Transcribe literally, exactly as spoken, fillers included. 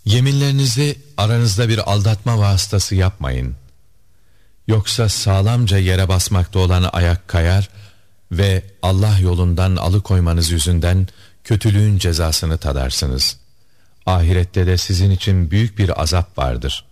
Yeminlerinizi aranızda bir aldatma vasıtası yapmayın. Yoksa sağlamca yere basmakta olan ayak kayar ve Allah yolundan alıkoymanız yüzünden kötülüğün cezasını tadarsınız. Ahirette de sizin için büyük bir azap vardır.